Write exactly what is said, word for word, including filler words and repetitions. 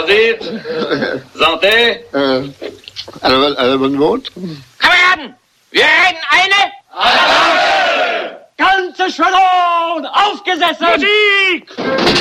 Prosit. Santé. Äh, alle, alle bonne Wort? Kameraden, wir reden eine. Ganze Schwadron, aufgesessen. Musik!